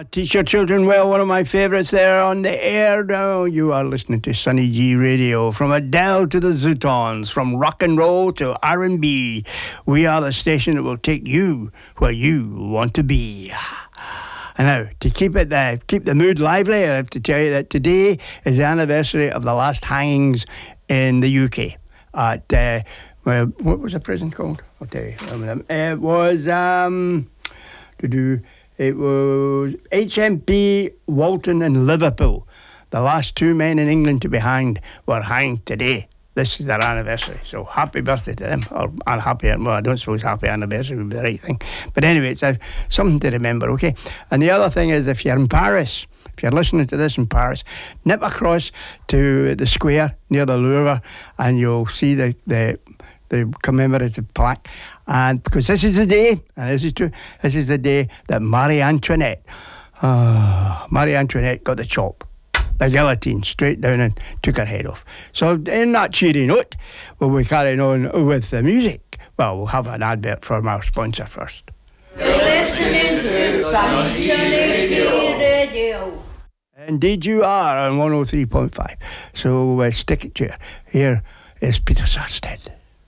Teach Your Children Well, one of my favourites there on the air now. You are listening to Sunny G Radio. From Adele to the Zootons, from rock and roll to R&B, we are the station that will take you where you want to be. And now, to keep the mood lively, I have to tell you that today is the anniversary of the last hangings in the UK at, what was the prison called? I'll tell you. It was, HMP Walton in Liverpool. The last two men in England to be hanged were hanged today. This is their anniversary. So happy birthday to them. Or unhappy, well, I don't suppose happy anniversary would be the right thing. But anyway, it's something to remember, okay? And the other thing is, if you're in Paris, if you're listening to this in Paris, nip across to the square near the Louvre and you'll see the commemorative plaque. And because this is the day, and this is true, this is the day that Marie Antoinette got the chop, the guillotine, straight down and took her head off. So in that cheery note, will we carry on with the music? Well, we'll have an advert from our sponsor first. You're listening to Sunny Radio. Indeed you are on 103.5. So stick it to her. Here is Peter Sarstedt.